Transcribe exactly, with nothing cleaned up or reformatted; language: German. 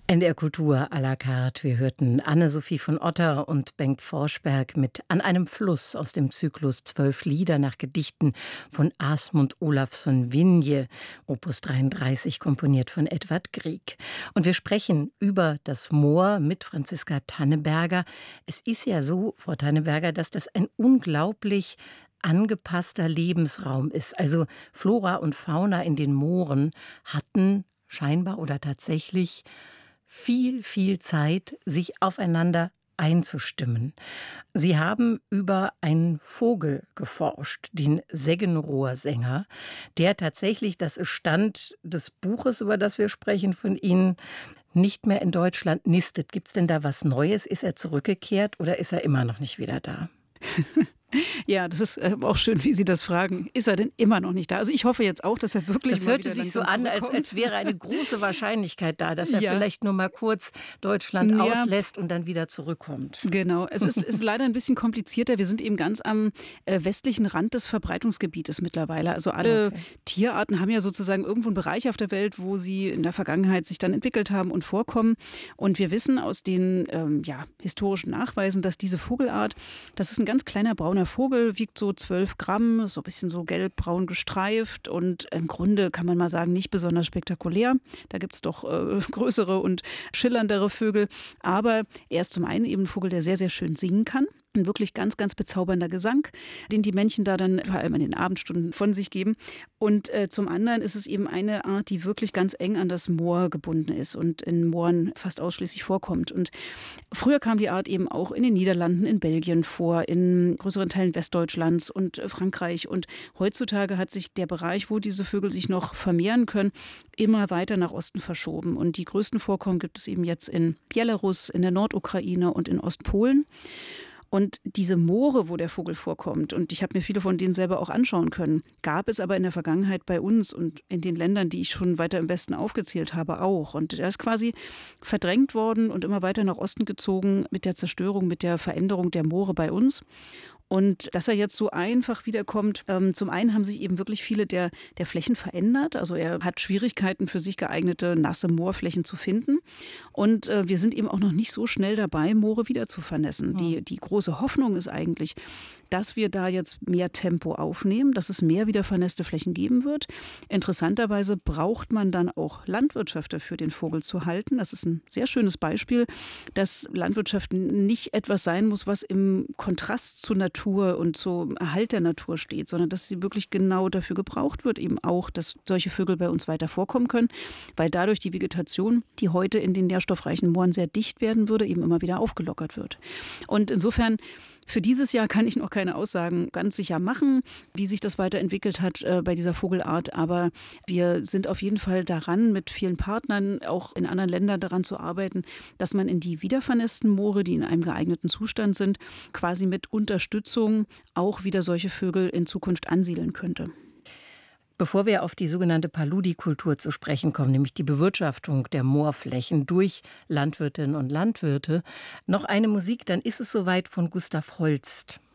N D R Kultur à la carte. Wir hörten Anne-Sophie von Otter und Bengt Forsberg mit An einem Fluss aus dem Zyklus Zwölf Lieder nach Gedichten von Asmund Olafsson Vinje, Opus dreiunddreißig, komponiert von Edvard Grieg. Und wir sprechen über das Moor mit Franziska Tanneberger. Es ist ja so, Frau Tanneberger, dass das ein unglaublich angepasster Lebensraum ist. Also Flora und Fauna in den Mooren hatten scheinbar oder tatsächlich viel, viel Zeit, sich aufeinander einzustimmen. Sie haben über einen Vogel geforscht, den Seggenrohrsänger, der tatsächlich, das ist Stand des Buches, über das wir sprechen, von Ihnen, nicht mehr in Deutschland nistet. Gibt es denn da was Neues? Ist er zurückgekehrt oder ist er immer noch nicht wieder da? Ja, das ist äh, auch schön, wie Sie das fragen. Ist er denn immer noch nicht da? Also ich hoffe jetzt auch, dass er wirklich Das mal hörte wieder sich so langsam an, als, zurückkommt. als wäre eine große Wahrscheinlichkeit da, dass er Ja. vielleicht nur mal kurz Deutschland Ja. auslässt und dann wieder zurückkommt. Genau, es ist, ist leider ein bisschen komplizierter. Wir sind eben ganz am äh, westlichen Rand des Verbreitungsgebietes mittlerweile. Also alle Okay. Tierarten haben ja sozusagen irgendwo einen Bereich auf der Welt, wo sie in der Vergangenheit sich dann entwickelt haben und vorkommen. Und wir wissen aus den ähm, ja, historischen Nachweisen, dass diese Vogelart, das ist ein ganz kleiner brauner Vogel, wiegt so zwölf Gramm, so ein bisschen so gelbbraun gestreift und im Grunde kann man mal sagen, nicht besonders spektakulär. Da gibt es doch äh, größere und schillerndere Vögel. Aber er ist zum einen eben ein Vogel, der sehr, sehr schön singen kann. Ein wirklich ganz, ganz bezaubernder Gesang, den die Männchen da dann vor allem in den Abendstunden von sich geben. Und äh, zum anderen ist es eben eine Art, die wirklich ganz eng an das Moor gebunden ist und in Mooren fast ausschließlich vorkommt. Und früher kam die Art eben auch in den Niederlanden, in Belgien vor, in größeren Teilen Westdeutschlands und äh, Frankreich. Und heutzutage hat sich der Bereich, wo diese Vögel sich noch vermehren können, immer weiter nach Osten verschoben. Und die größten Vorkommen gibt es eben jetzt in Belarus, in der Nordukraine und in Ostpolen. Und diese Moore, wo der Vogel vorkommt, und ich habe mir viele von denen selber auch anschauen können, gab es aber in der Vergangenheit bei uns und in den Ländern, die ich schon weiter im Westen aufgezählt habe, auch. Und er ist quasi verdrängt worden und immer weiter nach Osten gezogen mit der Zerstörung, mit der Veränderung der Moore bei uns. Und dass er jetzt so einfach wiederkommt, ähm, zum einen haben sich eben wirklich viele der, der Flächen verändert. Also er hat Schwierigkeiten, für sich geeignete nasse Moorflächen zu finden. Und äh, wir sind eben auch noch nicht so schnell dabei, Moore wieder zu vernässen. Mhm. Die, die große Hoffnung ist eigentlich, dass wir da jetzt mehr Tempo aufnehmen, dass es mehr wieder vernässte Flächen geben wird. Interessanterweise braucht man dann auch Landwirtschaft dafür, den Vogel zu halten. Das ist ein sehr schönes Beispiel, dass Landwirtschaft nicht etwas sein muss, was im Kontrast zur Natur und zum Erhalt der Natur steht, sondern dass sie wirklich genau dafür gebraucht wird, eben auch, dass solche Vögel bei uns weiter vorkommen können, weil dadurch die Vegetation, die heute in den nährstoffreichen Mooren sehr dicht werden würde, eben immer wieder aufgelockert wird. Und insofern für dieses Jahr kann ich noch keine Aussagen ganz sicher machen, wie sich das weiterentwickelt hat äh, bei dieser Vogelart. Aber wir sind auf jeden Fall daran, mit vielen Partnern, auch in anderen Ländern daran zu arbeiten, dass man in die wiedervernässten Moore, die in einem geeigneten Zustand sind, quasi mit Unterstützung auch wieder solche Vögel in Zukunft ansiedeln könnte. Bevor wir auf die sogenannte Paludikultur zu sprechen kommen, nämlich die Bewirtschaftung der Moorflächen durch Landwirtinnen und Landwirte, noch eine Musik, dann ist es soweit von Gustav Holst.